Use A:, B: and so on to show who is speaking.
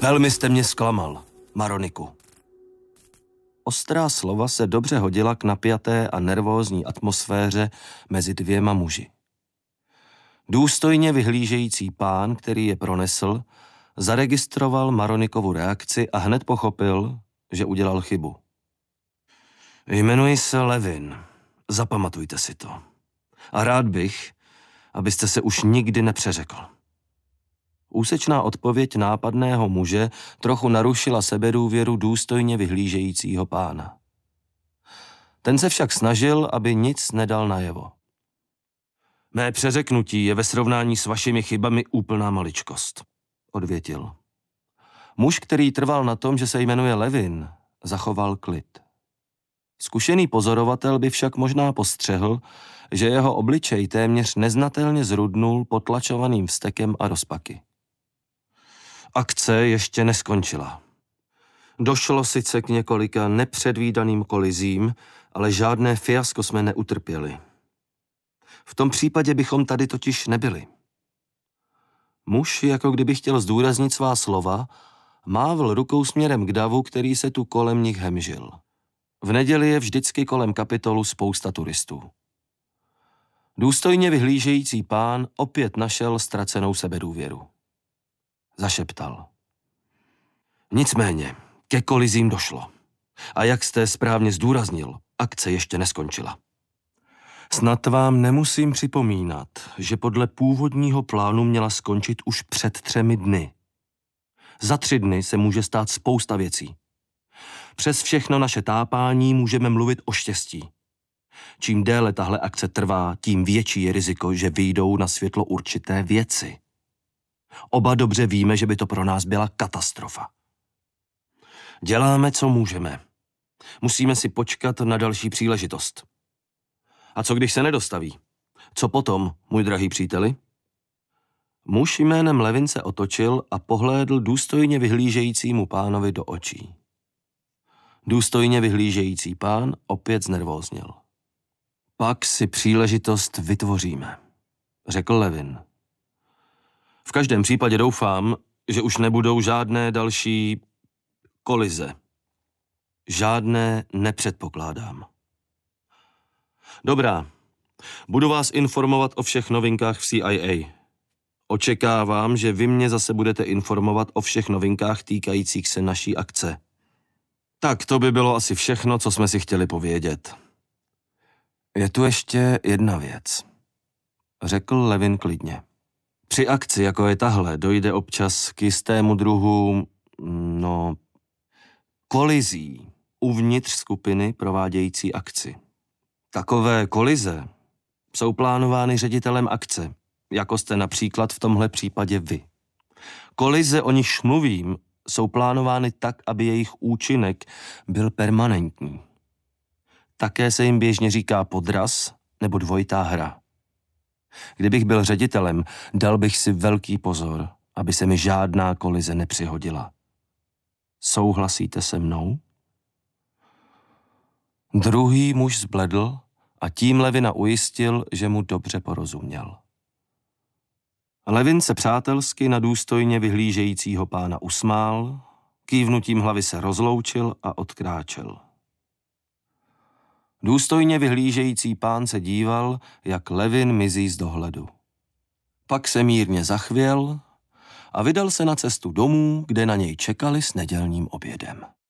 A: Velmi jste mě zklamal, Maroniku. Ostrá slova se dobře hodila k napjaté a nervózní atmosféře mezi dvěma muži. Důstojně vyhlížející pán, který je pronesl, zaregistroval Maronikovu reakci a hned pochopil, že udělal chybu. Jmenuji se Levin, zapamatujte si to. A rád bych, abyste se už nikdy nepřeřekl. Úsečná odpověď nápadného muže trochu narušila sebedůvěru důstojně vyhlížejícího pána. Ten se však snažil, aby nic nedal najevo. Mé přeřeknutí je ve srovnání s vašimi chybami úplná maličkost, odvětil. Muž, který trval na tom, že se jmenuje Levin, zachoval klid. Zkušený pozorovatel by však možná postřehl, že jeho obličej téměř neznatelně zrudnul potlačovaným vztekem a rozpaky. Akce ještě neskončila. Došlo sice k několika nepředvídaným kolizím, ale žádné fiasko jsme neutrpěli. V tom případě bychom tady totiž nebyli. Muž, jako kdyby chtěl zdůraznit svá slova, mávl rukou směrem k davu, který se tu kolem nich hemžil. V neděli je vždycky kolem Kapitolu spousta turistů. Důstojně vyhlížející pán opět našel ztracenou sebedůvěru. Zašeptal. Nicméně, ke kolizím došlo. A jak jste správně zdůraznil, akce ještě neskončila. Snad vám nemusím připomínat, že podle původního plánu měla skončit už před 3 dny. Za 3 dny se může stát spousta věcí. Přes všechno naše tápání můžeme mluvit o štěstí. Čím déle tahle akce trvá, tím větší je riziko, že vyjdou na světlo určité věci. Oba dobře víme, že by to pro nás byla katastrofa. Děláme, co můžeme. Musíme si počkat na další příležitost. A co když se nedostaví? Co potom, můj drahý příteli? Muž jménem Levin se otočil a pohlédl důstojně vyhlížejícímu pánovi do očí. Důstojně vyhlížející pán opět znervóznil. Pak si příležitost vytvoříme, řekl Levin. V každém případě doufám, že už nebudou žádné další kolize. Žádné nepředpokládám. Dobrá, budu vás informovat o všech novinkách v CIA. Očekávám, že vy mě zase budete informovat o všech novinkách týkajících se naší akce. Tak to by bylo asi všechno, co jsme si chtěli povědět. Je tu ještě jedna věc, řekl Levin klidně. Při akci, jako je tahle, dojde občas k jistému druhu, kolizí uvnitř skupiny provádějící akci. Takové kolize jsou plánovány ředitelem akce, jako jste například v tomhle případě vy. Kolize, o nichž mluvím, jsou plánovány tak, aby jejich účinek byl permanentní. Také se jim běžně říká podraz nebo dvojitá hra. Kdybych byl ředitelem, dal bych si velký pozor, aby se mi žádná kolize nepřihodila. Souhlasíte se mnou? Druhý muž zbledl a tím Levina ujistil, že mu dobře porozuměl. Levin se přátelsky na důstojně vyhlížejícího pána usmál, kývnutím hlavy se rozloučil a odkráčel. Důstojně vyhlížející pán se díval, jak Levin mizí z dohledu. Pak se mírně zachvěl a vydal se na cestu domů, kde na něj čekali s nedělním obědem.